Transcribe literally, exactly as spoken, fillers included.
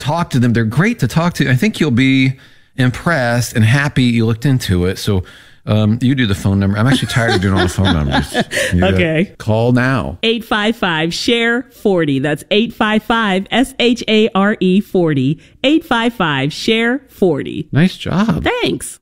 talk to them. They're great to talk to. I think you'll be impressed and happy you looked into it. So um, you do the phone number. I'm actually tired of doing all the phone numbers. You Okay. gotta call now. eight five five, share forty. That's eight five five, S H A R E forty. eight five five, share forty. Nice job. Thanks.